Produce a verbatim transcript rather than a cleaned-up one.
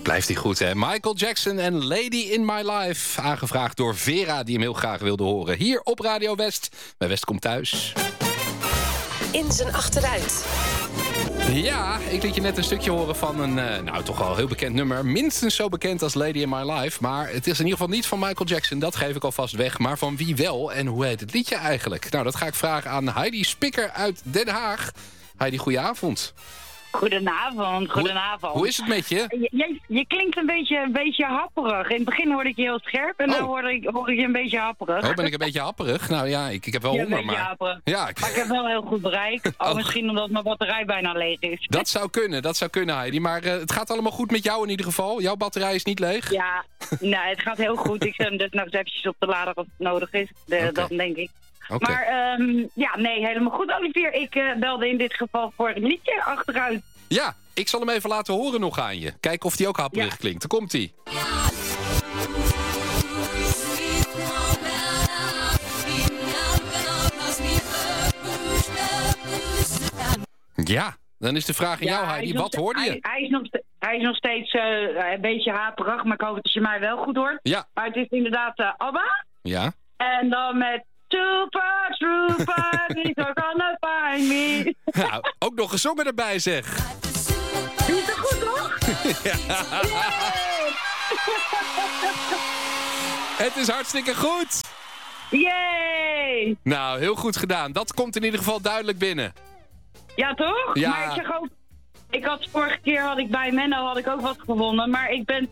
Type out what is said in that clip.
Blijft hij goed, hè? Michael Jackson en Lady in My Life. Aangevraagd door Vera, die hem heel graag wilde horen. Hier op Radio West, bij West komt thuis. In zijn achteruit. Ja, ik liet je net een stukje horen van een, uh, nou toch wel heel bekend nummer. Minstens zo bekend als Lady in My Life. Maar het is in ieder geval niet van Michael Jackson, dat geef ik alvast weg. Maar van wie wel en hoe heet het liedje eigenlijk? Nou, dat ga ik vragen aan Heidi Spikker uit Den Haag. Heidi, goedenavond. Goedenavond, goedenavond. Hoe, hoe is het met je? Je, je? Je klinkt een beetje, een beetje happerig. In het begin hoorde ik je heel scherp en oh. nu hoor ik, hoor ik je een beetje happerig. Oh, ben ik een beetje happerig? Nou ja, ik, ik heb wel ja, honger, een beetje maar... happerig. Ja, ik... Maar ik heb wel heel goed bereik. Oh, oh. Misschien omdat mijn batterij bijna leeg is. Dat zou kunnen, dat zou kunnen, Heidi. Maar uh, het gaat allemaal goed met jou in ieder geval. Jouw batterij is niet leeg? Ja, nee, het gaat heel goed. Ik zet hem dus nog eens eventjes op de lader als het nodig is. De, okay. Dat denk ik. Okay. Maar um, ja, nee, helemaal goed, Olivier. Ik uh, belde in dit geval voor een liedje achteruit. Ja, ik zal hem even laten horen nog aan je. Kijken of die ook happerig ja. klinkt. Daar komt-ie. Ja, dan is de vraag aan ja, jou, Heidi. Wat hoorde je? Hij, hij, is nog, hij is nog steeds uh, een beetje haperig, maar ik hoop dat je mij wel goed hoort. Ja. Maar het is inderdaad uh, ABBA. Ja. En dan met... Super Trooper, he's gonna find me. Nou, ook nog gezongen erbij, zeg. Die is toch goed, toch? Ja. Het is hartstikke goed. Yay! Nou, heel goed gedaan. Dat komt in ieder geval duidelijk binnen. Ja, toch? Ja. Maar ik zeg ook... Ik had vorige keer had ik bij Menno had ik ook wat gewonnen. Maar ik ben